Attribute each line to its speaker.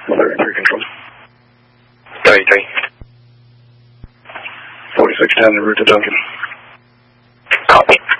Speaker 1: 33 control.
Speaker 2: 33.
Speaker 1: 4610 en route to Duncan.
Speaker 2: Copy.